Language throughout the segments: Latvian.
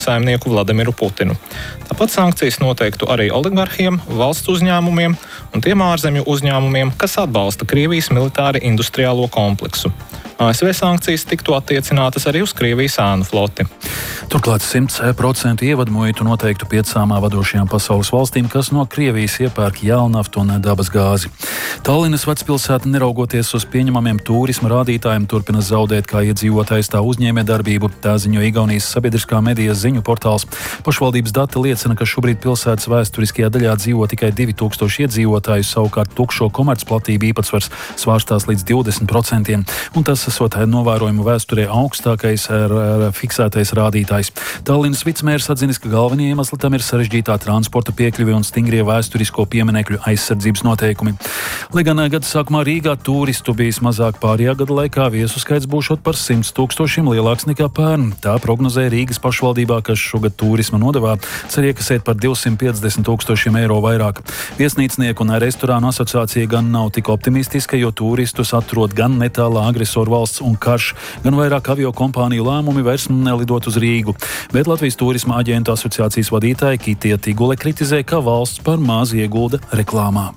saimnieku Vladimiru Putinu. Tāpat sankcijas noteiktu arī oligarhiem, valsts uzņēmumiem un tiem ārzemju uzņēmumiem, kas atbalsta Krievijas militāri industriālo kompleksu. ASV sankcijas tiktu attiecinātas arī uz Krievijas ēnu floti. Turklāt 100% ievadmuitu noteiktu 5 vadošajām pasaules valstīm, kas no Krievijas iepērk jēlnaftu un dabas gāzi. Tallinas vecpilsēta, neraugoties uz pieņemamiem turisma rādītājiem, turpina zaudēt kā iedzīvotājs tā uzņēmējdarbību. Tā ziņo Igaunijas sabiedriskā medijas ziņu portāls. Pašvaldības dati liecina, ka šobrīd pilsētas vēsturiskajā daļā dzīvo tikai 2000 iedzīvotāju, savukārt tukšo komercplatību īpatsvars svārstās līdz 20%, un tas esot novērojumu vēsturē augstākais fiksētais rādītājs. Tallinas vicemērs atzinis, ka galvenie iemesli tam ir sarežģītā transporta piekļuve un stingrie vēsturisko pieminekļu aizsardzības noteikumi. Lai gan gada sākumā Rīgā turistu bijis mazāk, pārējā gada laikā viesu skaits būšot par 100 000 lielāks nekā pērn. Tā prognozē Rīgas pašvaldībā, kas šogad turisma nodevā cer iekasēt par 250 000 eiro vairāk. Viesnīcnieku un restorānu asociācija gan nav tik optimistiska, jo turistus atrod gan netālā agresoru valsts un karš, gan vairāk avio kompāniju lēmumi vairs nelidot uz Rīgu. Bet Latvijas turisma aģentu asociācijas vadītāja Kitija Tigule kritizē, ka valsts par maz iegulda reklāmā.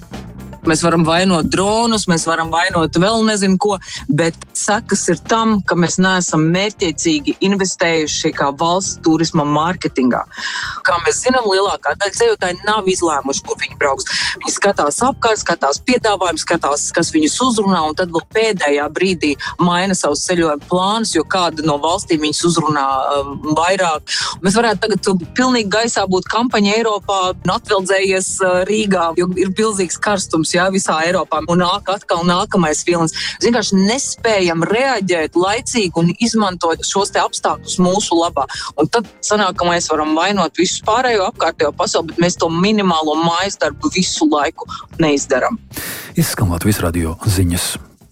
Mēs varam vainot dronus, mēs varam vainot vēl nezinu ko, bet sekas ir tam, ka mēs neesam mērķiecīgi investējuši kā valsts turisma mārketingā. Kā mēs zinām, lielākā daļa ceļotāji nav izlēmuši, kur viņi brauks. Viņi skatās apkārt, skatās piedāvājumus, skatās, kas viņus uzrunā, un tad vēl pēdējā brīdī maina savus ceļojumu plānus, jo kāda no valstīm viņus uzrunā vairāk. Mēs varētu tagad pilnīgi gaisā būt kampaņa Eiropā un atveldzējies Rīgā, jo ir pilnīgs karstums. Jā, visā Eiropā, un nāk atkal nākamais vilnis. Vienkārši nespējam reaģēt laicīgi un izmantot šos te apstākļus mūsu labā. Un tad sanāk, ka mēs varam vainot visu pārējo apkārtējo pasauli, bet mēs to minimālo mājas darbu visu laiku neizdaram. Izskan Latvijas radio ziņas.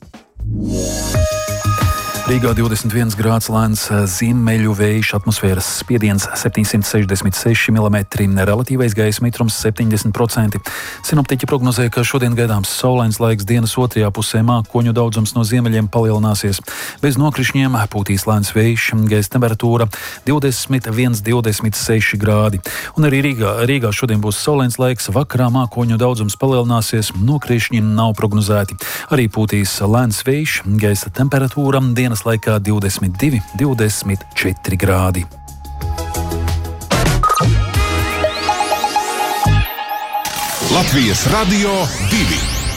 Rīgā 21 grāds lēns ziemeļu vējš, atmosfēras spiediens 766 mm, relatīvais gaisa mitrums 70%. Sinoptiķi prognozē, ka šodien gaidāms saulains laiks, dienas otrajā pusē mākoņu daudzums no ziemeļiem palielināsies. Bez nokrišņiem pūtīs lēns vējš, gaisa temperatūra 21–26 grādi. Un arī Rīgā šodien būs saulains laiks, vakarā mākoņu daudzums palielināsies, nokrišņi nav prognozēti. Arī pūtīs lēns vējš, gaisa temperatūra dienas laikā 22–24 grādi. Latvijas radio 2.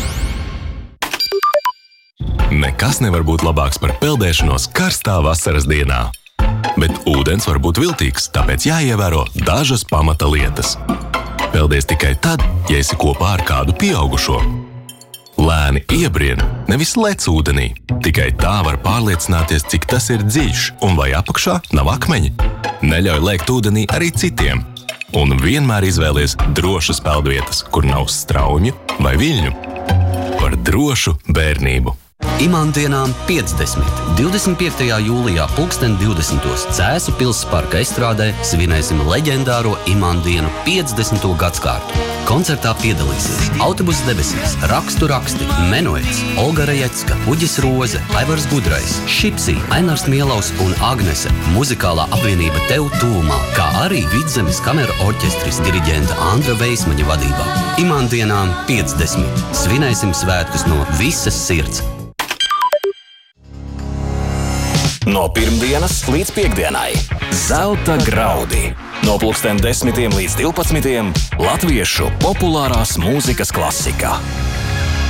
Nekas nevar būt labāks par peldēšanos karstā vasaras dienā. Bet ūdens var būt viltīgs, tāpēc jāievēro dažas pamata lietas. Peldies tikai tad, ja esi kopā ar kādu pieaugušo. Lēni iebrien, nevis lec ūdenī. Tikai tā var pārliecināties, cik tas ir dziļš un vai apakšā nav akmeņi. Neļauj lēkt ūdenī arī citiem. Un vienmēr izvēlies drošas peldvietas, kur nav straumju vai viļņu. Par drošu bērnību. Imandienām 50. 25. jūlijā 2020. Cēsu pilsparka estrādē svinēsim leģendāro Imandienu 50. gadskārtu. Koncertā piedalīsies Autobuss debesīs, Rakstu raksti, Menuets, Olga Rejecka, Uģis Roze, Aivars Gudrais, Šipsī, Ainārs Mielaus un Agnese, muzikālā apvienība Tev tūmā, kā arī Vidzemes kamera orķestris diriģenta Andra Veismaņa vadībā. Imandienām 50. Svinēsim svētkus no visas sirds. No pirmdienas līdz piekdienai Zelta graudi. No 10 līdz 12 latviešu populārās mūzikas klasika.